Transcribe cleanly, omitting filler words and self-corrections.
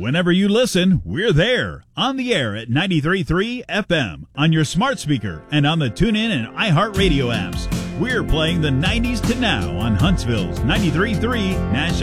Whenever you listen, we're there, on the air at 93.3 FM, on your smart speaker, and on the TuneIn and iHeartRadio apps. We're playing the 90s to now on Huntsville's 93.3 Nash